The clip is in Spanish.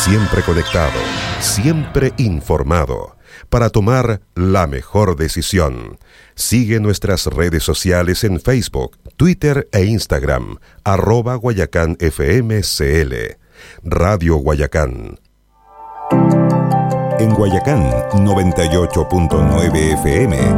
Siempre conectado, siempre informado, para tomar la mejor decisión. Sigue nuestras redes sociales en Facebook, Twitter e Instagram, @GuayacánFMCL. Radio Guayacán. En Guayacán, 98.9 FM.